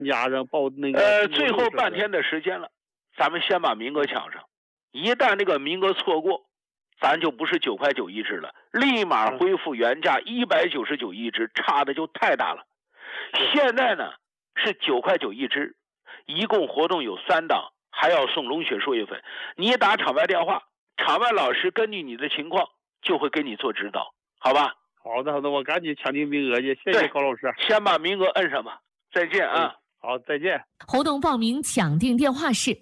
压着报那个。 最后半天的时间了，咱们先把名额抢上。一旦这个名额错过，咱就不是9块9一只了，立马恢复原价199一只，差的就太大了。现在呢是9块9一只，一共活动有3档，还要送龙血输液粉。你打场外电话，场外老师根据你的情况就会给你做指导，好吧？ 好的，我赶紧抢订名额去，谢谢高老师。 先把名额摁上吧，再见啊！ 好，再见。 活动报名抢订电话是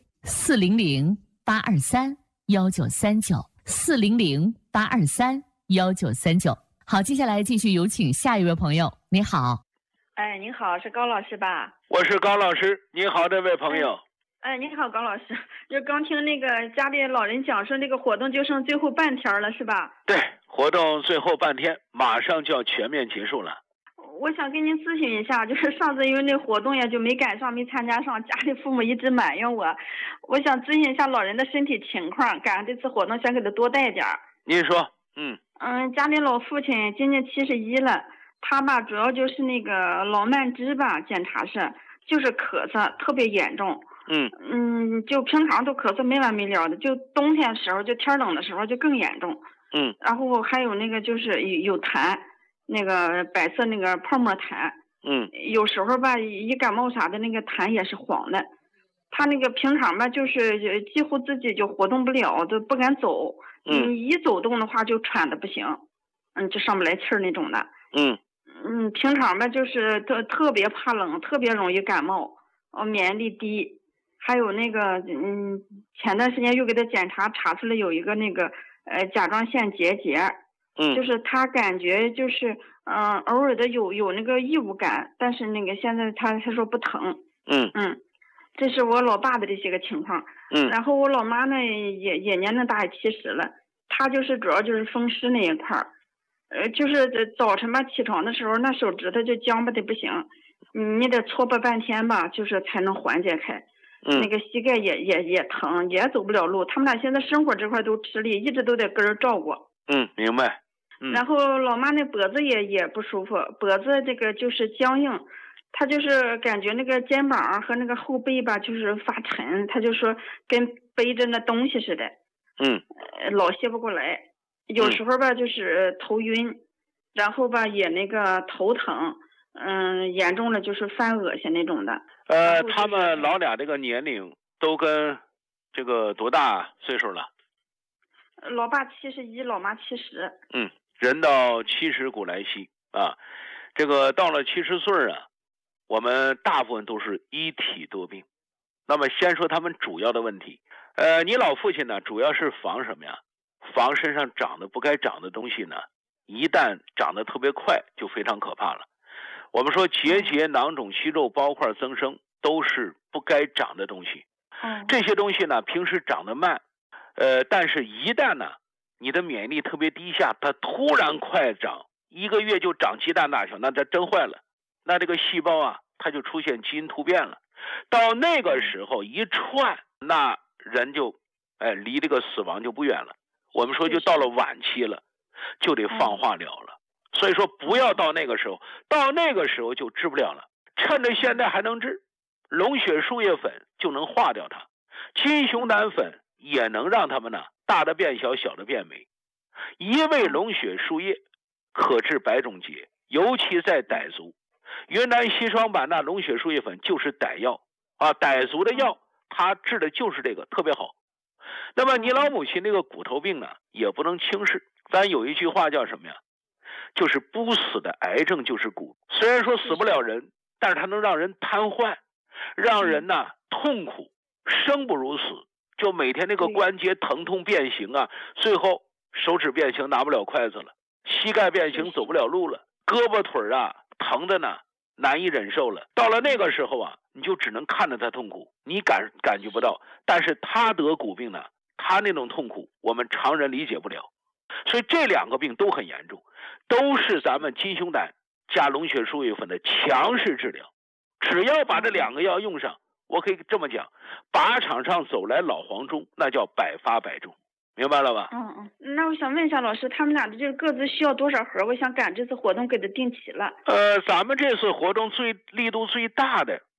400-823-1939，400-823-1939。好，接下来继续有请下一位朋友。你好。 哎，您好，是高老师吧？ 我是高老师，你好，这位朋友。 哎，您好，高老师，就刚听那个家里老人讲说，这个活动就剩最后半天了，是吧？ 对，活动最后半天，马上就要全面结束了。 我想跟您咨询一下，就是上次因为那活动呀就没赶上，没参加上，家里父母一直埋怨我，我想咨询一下老人的身体情况，赶上这次活动想给他多带点儿。 您说， 家里老父亲今年71了，他吧主要就是那个老慢支吧，检查是就是咳嗽特别严重。就平常都咳嗽没完没了的，就冬天的时候，就天冷的时候就更严重。然后还有那个就是有痰，那个白色那个泡沫痰。有时候吧一感冒啥的，那个痰也是黄的。他那个平常吧就是几乎自己就活动不了，都不敢走。一走动的话就喘的不行，就上不来气儿那种的。平常吧就是特别怕冷，特别容易感冒，免疫力低。还有那个前段时间又给他查出来有一个那个甲状腺结节。就是他感觉就是偶尔的有那个异物感，但是那个现在他说不疼。这是我老爸的这些个情况。然后我老妈呢也年龄大，也70了，她就是主要就是风湿那一块儿。就是早晨吧起床的时候，那手指头就僵巴的不行，你得搓吧半天吧，就是才能缓解开。那个膝盖也疼，也走不了路。他们俩现在生活这块都吃力，一直都得跟人照顾。 明白。 然后老妈那脖子也不舒服，脖子这个就是僵硬，她就是感觉那个肩膀和那个后背吧就是发沉，她就说跟背着那东西似的。老歇不过来，有时候吧就是头晕，然后吧也那个头疼。严重了就是犯恶心那种的。 他们老俩这个年龄都跟这个多大岁数了？ 老爸71，老妈70。 人到70古来稀啊，这个到了70岁啊，我们大部分都是一体多病。那么先说他们主要的问题。你老父亲呢，主要是防什么呀？防身上长得不该长的东西呢，一旦长得特别快，就非常可怕了。我们说结节、囊肿、息肉、包块增生都是不该长的东西。这些东西呢，平时长得慢，但是一旦呢，你的免疫力特别低下，它突然快长，1个月就长鸡蛋大小，那这真坏了。那这个细胞啊，它就出现基因突变了。到那个时候一串，那人就离这个死亡就不远了。我们说就到了晚期了，就得放化疗了。所以说不要到那个时候，到那个时候就治不了了。趁着现在还能治，龙血输液粉就能化掉它，金熊胆粉也能让它们呢大的变小，小的变美。一味龙血输液可治百种结，尤其在傣族，云南西双版纳龙血输液粉就是傣药啊，傣族的药它治的就是这个，特别好。那么你老母亲这个骨头病呢，也不能轻视。咱有一句话叫什么呀？就是不死的癌症就是骨。虽然说死不了人，但是它能让人瘫痪，让人呢痛苦，生不如死。就每天那个关节疼痛变形啊，最后手指变形拿不了筷子了，膝盖变形走不了路了，胳膊腿啊疼的呢难以忍受了。到了那个时候啊，你就只能看着他痛苦，你感觉不到，但是他得骨病呢，他那种痛苦我们常人理解不了。所以这2个病都很严重，都是咱们金熊胆加龙血输液粉的强势治疗。只要把这2个药用上，我可以这么讲，靶场上走来老黄忠，那叫百发百中，明白了吧？ 那我想问一下老师，他们俩的这个各自需要多少盒？我想赶这次活动给他定齐了。 咱们这次活动力度最大的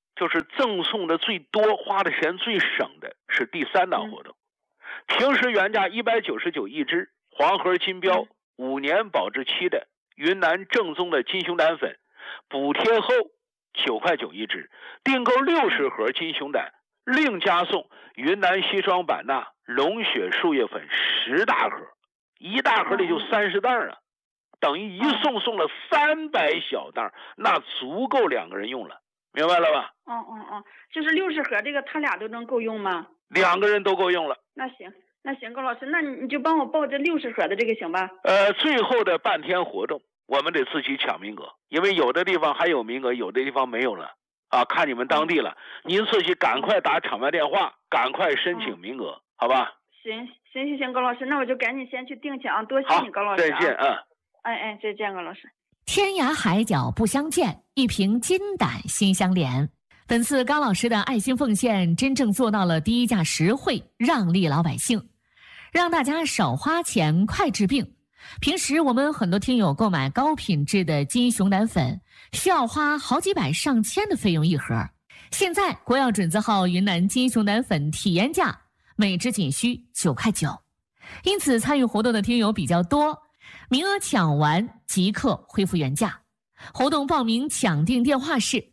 就是赠送的最多、花的钱最省的是第3档活动。平时原价199一支，黄盒金标5年保质期的云南正宗的金熊胆粉，补贴后9块9一支，订购60盒金熊胆，另加送云南西双版纳龙血树叶粉10大盒，1大盒里就30袋啊，等于一送了300小袋，那足够2个人用了，明白了吧？ 就是60盒这个他俩都能够用吗 ？2个人都够用了。 那行，高老师，那你就帮我报这60盒的这个行吧？ 最后的半天活动，我们得自己抢名额，因为有的地方还有名额，有的地方没有了啊，看你们当地了。您自己赶快打场外电话，赶快申请名额，好吧？ 行，高老师，那我就赶紧先去订去啊！多谢你，高老师。 再见啊！ 再见，高老师。 天涯海角不相见，一瓶金胆心相连。本次高老师的爱心奉献，真正做到了低价实惠，让利老百姓，让大家少花钱，快治病。平时我们很多听友购买高品质的金熊胆粉，需要花好几百上千的费用一盒。现在国药准字号云南金熊胆粉体验价每支仅需9块9，因此参与活动的听友比较多，名额抢完即刻恢复原价。活动报名抢订电话是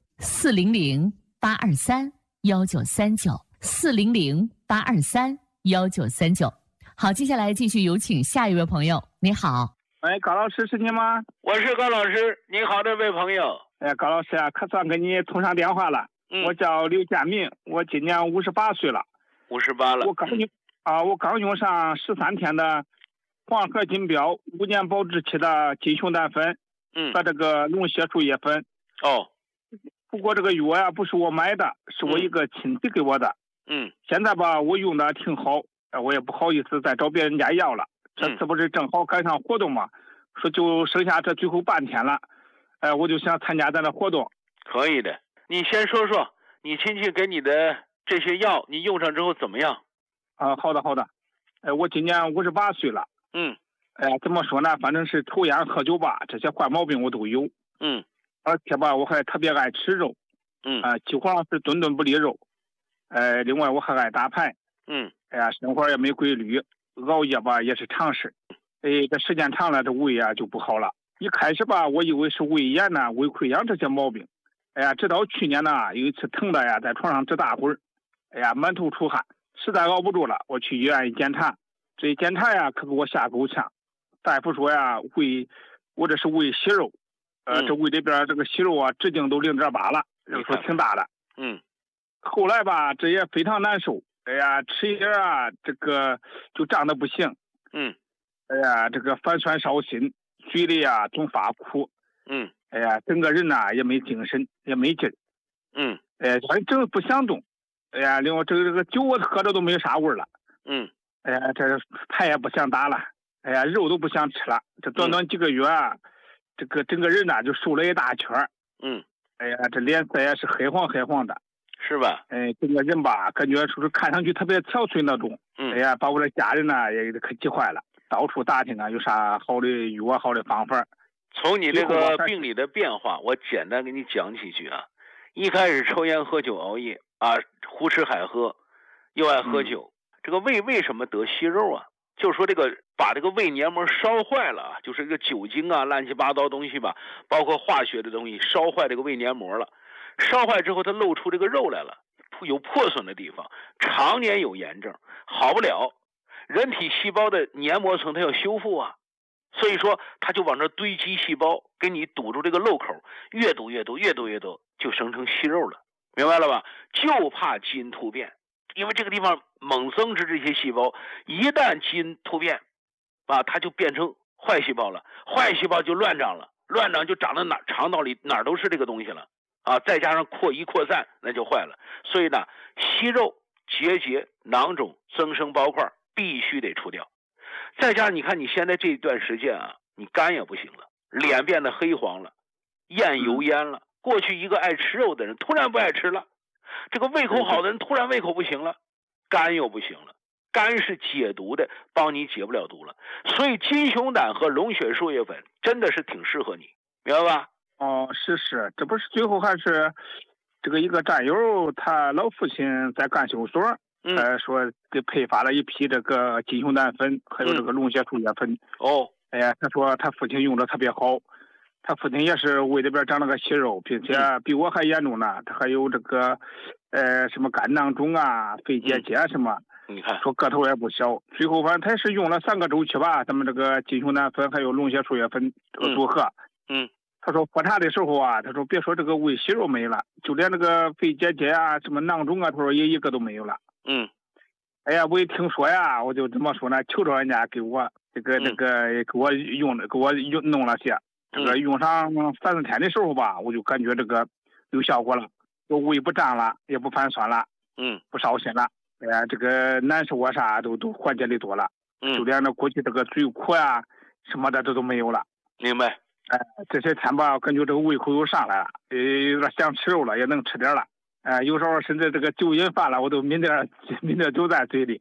400-823-1939，400-823-1939。好，接下来继续有请下一位朋友。你好， 高老师是你吗？ 我是高老师，你好，这位朋友。 高老师啊，可算给你通上电话了。我叫刘建明，我今年58岁了。 58了。 我刚用上13天的黄盒金标5年保质期的金熊胆粉，和这个龙血树叶粉。不过这个药呀，不是我买的，是我一个亲戚给我的。现在吧，我用的挺好，我也不好意思再找别人家要了。这次不是正好赶上活动嘛，说就剩下这最后半天了，我就想参加咱的活动。 可以的，你先说说你亲戚给你的这些药，你用上之后怎么样？ 好的。我今年58岁了。怎么说呢？反正是抽烟喝酒吧，这些坏毛病我都有。而且吧，我还特别爱吃肉。几乎上是顿顿不离肉。另外我还爱打牌。生活也没规律，熬夜吧也是常事。这时间长了，这胃啊就不好了。一开始吧，我以为是胃炎呢、胃溃疡这些毛病。直到去年呢，有一次疼的呀，在床上直打滚儿，满头出汗，实在熬不住了，我去医院一检查，这一检查呀，可给我吓够呛。大夫说呀，我这是胃息肉，这胃里边这个息肉啊，直径都0.8了，这个说挺大的。后来吧，这也非常难受。吃一点啊，这个就胀得不行。这个反酸烧心，嘴里啊总发苦。整个人呐也没精神，也没劲。反正不想动。另外这个酒我喝着都没有啥味了。这牌也不想打了。肉都不想吃了。这短短几个月啊，这个整个人呐就瘦了一大圈。这脸色也是黑黄的。 是吧？ 整个人吧，感觉说是看上去特别憔悴那种。把我的家人呢也可急坏了，到处打听啊，有啥好的药、好的方法。 从你这个病理的变化，我简单给你讲几句啊。一开始抽烟、喝酒、熬夜啊，胡吃海喝，又爱喝酒。这个胃为什么得息肉啊？就是说这个把这个胃黏膜烧坏了，就是这个酒精啊、乱七八糟东西吧，包括化学的东西烧坏这个胃黏膜了。烧坏之后，它露出这个肉来了，有破损的地方，常年有炎症，好不了。人体细胞的黏膜层它要修复啊，所以说它就往这堆积细胞，给你堵住这个漏口，越堵，就生成息肉了，明白了吧？就怕基因突变，因为这个地方猛增殖这些细胞，一旦基因突变，它就变成坏细胞了，坏细胞就乱长了，乱长就长到肠道里哪儿都是这个东西了。再加上扩散，那就坏了。所以呢，息肉、结节、囊肿、增生包块必须得除掉。再加上你看你现在这段时间啊，你肝也不行了，脸变得黑黄了，厌油烟了。过去一个爱吃肉的人，突然不爱吃了；这个胃口好的人，突然胃口不行了，肝又不行了。肝是解毒的，帮你解不了毒了。所以金熊胆和龙血树叶粉真的是挺适合你，明白吧？ 是，这不是最后还是这个一个战友，他老父亲在干休所，说给配发了一批这个金熊胆粉，还有这个龙血树叶粉。哎呀，他说他父亲用的特别好，他父亲也是胃里边长了个息肉，并且比我还严重呢，他还有这个什么肝囊肿啊、肺结节什么。 你看， 说个头也不小，最后反正他是用了3个周期吧，咱们这个金熊胆粉还有龙血树叶粉这个组合。他说复查的时候啊，他说别说这个胃息肉没了，就连这个肺结节啊、什么囊肿啊，他说也一个都没有了。哎呀，我一听说呀，我就怎么说呢？求着人家给我给我弄了些，这个用上3-4天的时候吧，我就感觉这个有效果了，我胃不胀了，也不反酸了，不烧心了。哎呀，这个难受啊啥都缓解的多了，就连那过去这个嘴苦啊什么的都没有了。 明白。 这些天吧，感觉这个胃口又上来了，有点想吃肉了，也能吃点了。有时候甚至这个酒瘾犯了，我都抿点酒在嘴里。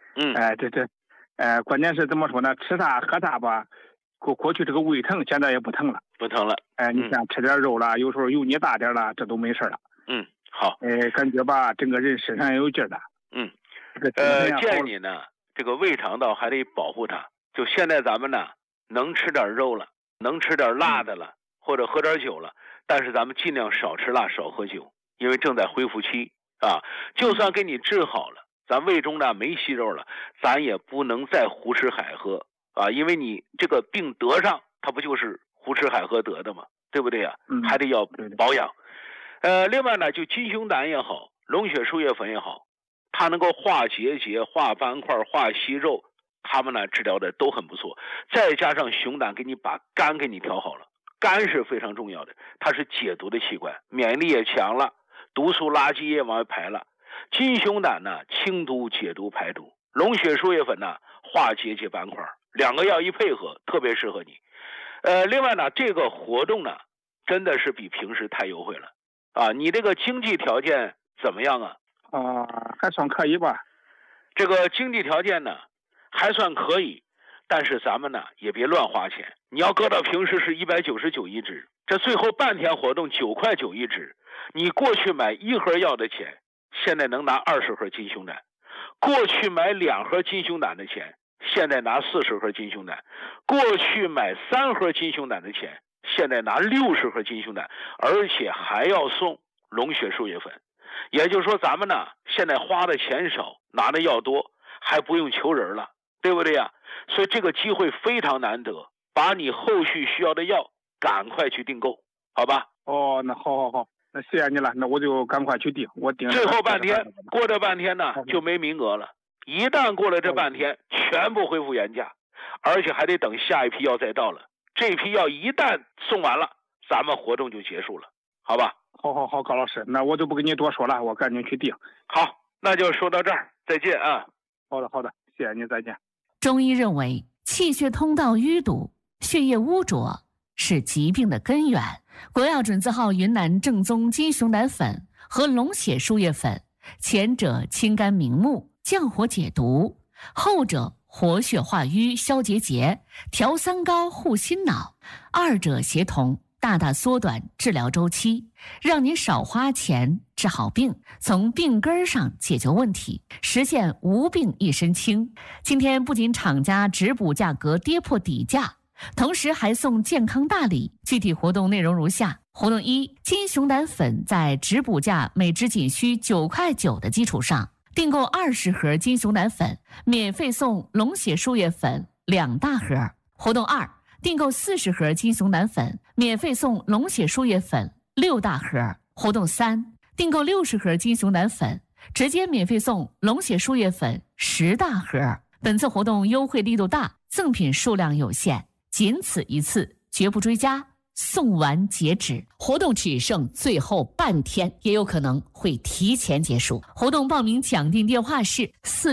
关键是怎么说呢？吃啥喝啥吧，过去这个胃疼，现在也不疼了。 不疼了。 你像吃点肉了，有时候油腻大点了，这都没事了。 好。 感觉吧，整个人身上也有劲儿了。 建议你呢，这个胃肠道还得保护它。就现在咱们呢，能吃点肉了，能吃点辣的了，或者喝点酒了，但是咱们尽量少吃辣，少喝酒，因为正在恢复期啊。就算给你治好了，咱胃中呢没息肉了，咱也不能再胡吃海喝啊，因为你这个病得上，它不就是胡吃海喝得的吗？对不对呀？还得要保养。另外呢，就金熊胆也好，龙血树叶粉也好，它能够化结节、化斑块、化息肉，他们呢治疗的都很不错。再加上熊胆给你把肝给你调好了，肝是非常重要的，它是解毒的器官，免疫力也强了，毒素垃圾也往外排了。金熊胆呢清毒解毒排毒，龙血树叶粉呢化结节斑块，2个药一配合特别适合你。另外呢，这个活动呢真的是比平时太优惠了啊！你这个经济条件怎么样啊？ 还算可以吧。 这个经济条件呢还算可以，但是咱们呢也别乱花钱。你要搁到平时是199一支，这最后半天活动9块9一支，你过去买1盒药的钱，现在能拿20盒金熊胆；过去买2盒金熊胆的钱，现在拿40盒金熊胆；过去买3盒金熊胆的钱，现在拿60盒金熊胆，而且还要送龙血树叶粉。也就是说，咱们呢现在花的钱少，拿的药多，还不用求人了，对不对呀？所以这个机会非常难得，把你后续需要的药赶快去订购，好吧？ 那好，那谢谢你了，那我就赶快去订，我订。 最后半天，过这半天呢就没名额了，一旦过了这半天，全部恢复原价，而且还得等下一批药再到了。这批药一旦送完了，咱们活动就结束了，好吧？ 好，高老师，那我就不跟你多说了，我赶紧去订。 好，那就说到这儿，再见啊。 好的，谢谢你，再见。 中医认为，气血通道淤堵、血液污浊是疾病的根源。国药准字号云南正宗金熊胆粉和龙血树叶粉，前者清肝明目、降火解毒，后者活血化瘀、消结节、调三高、护心脑，二者协同，大大缩短治疗周期，让你少花钱治好病，从病根上解决问题，实现无病一身轻。今天不仅厂家直补价格跌破底价，同时还送健康大礼。具体活动内容如下：活动1，金熊胆粉在直补价每支仅需9块9的基础上，订购20盒金熊胆粉，免费送龙血树叶粉2大盒。活动2，订购40盒金熊胆粉，免费送龙血树叶粉6大盒。活动3，订购60盒金熊胆粉，直接免费送龙血树叶粉10大盒。本次活动优惠力度大，赠品数量有限，仅此一次，绝不追加，送完截止。活动只剩最后半天，也有可能会提前结束。活动报名抢订电话是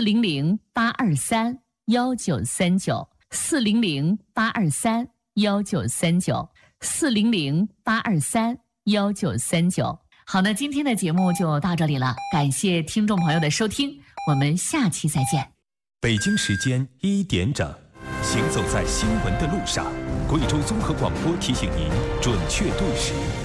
400-823-1939。400-823-1939 400-823-1939。好，那今天的节目就到这里了，感谢听众朋友的收听，我们下期再见。 北京时间1点整，行走在新闻的路上，贵州综合广播提醒您准确对时。